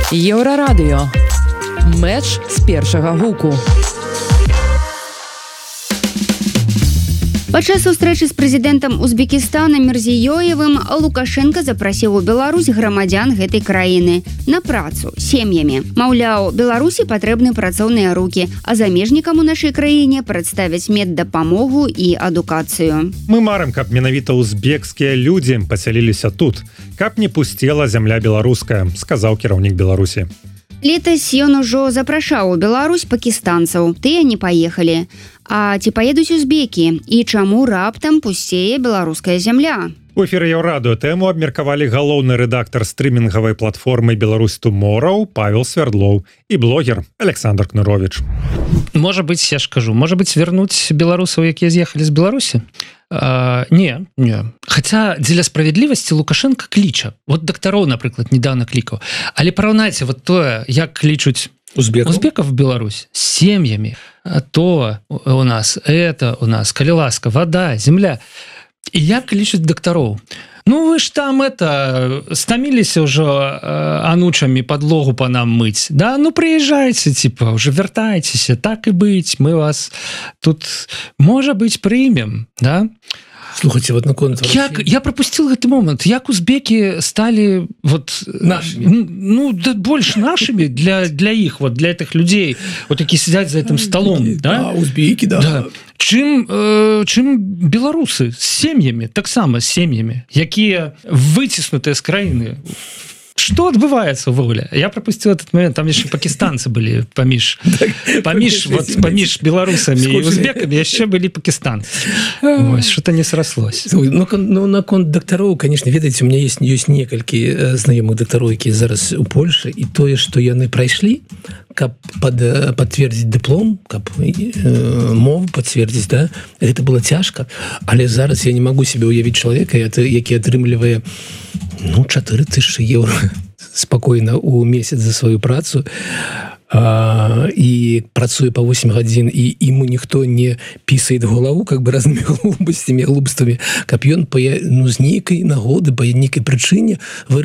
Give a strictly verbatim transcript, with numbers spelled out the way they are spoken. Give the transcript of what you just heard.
Еўрарадыё. Мэч з першага гуку. Падчас сустрэчы з прэзідэнтам Узбекістана Мірзіёевым Лукашенко запрасіў у Беларусь грамадзян гэтай краіны на працу сем'ямі. Маўляў, Беларусі патрэбны працоўныя рукі, а замежнікам у нашай краіне прадставяць меддапамогу і адукацыю. Мы марым, каб менавіта узбекскія людзі пасяліліся тут, каб не пусцела зямля беларуская, сказаў кіраўнік Беларусі. Летась ён ужо запрашаў у Беларусь пакістанцаў, тыя не паехалі. А ці паедуць узбекі і чаму раптам пусцее беларуская зямля? У эфіры Еўрарадыё тэму абмеркавалі галоўны рэдактар стрымінгавай платформы «Беларусь Туморроу» Павел Свердлоў і блогер Александр Кнырович. Можа быць, я ж кажу, можа быць, вярнуць беларусаў, якія з'ехалі з Беларусі? А, не, не. Хаця дзеля справядлівасці Лукашенко кліча. Вот дактароў, напрыклад, недавно клікаў. Але параўнайце вот тое, як клічуць узбеков, узбеков в Беларусь с семьями. То у нас, это у нас, коли ласка, вода, земля. И як клічуць дактароў. Ну вы ж там это стаміліся ўжо э, анучамі подлогу по нам мыць. Да, ну приезжайте, типа, уже вертайтеся, так и быть, мы вас тут, можа быть, прымем, да? Слухайте, вот на конт... Як, я пропустил гэты момент. Як узбеки стали вот нашими, ну да, больше нашими для для их вот для этих людей, вот такие сидят за этим столом, да? Да, узбеки, да. Да. Чым э, чым беларусы с семьями, так само с семьями, якія выціснутыя з краіны. Что адбываецца ўвогуле? Я пропустил этот момент, там еще пакистанцы были паміж паміж вот паміж беларусамі і узбекамі яшчэ былі пакистанцы. Вось, что-то не срослось. Ну, ну на конт дактароў, конечно, ведаеце, у меня есть ёсць некалькі знаёмых дактароў, якія зараз у Польшы, і тое, што яны прайшлі, каб пад, пацвердзіць дыплом, каб э, мову пацвердзіць, да, гэта было цяжка, але зараз я не магу себе уявіць чалавека, які атрымлівае ну, чатыры тысячы еўра спакойна у месяц за сваю працу, а, і працуе па восемь гадзін, і ему ніхто не пісает галаву как бы разнымі глупасцямі, глупствамі, каб ён па, ну, з нейкай нагоды, па нейкай прычыне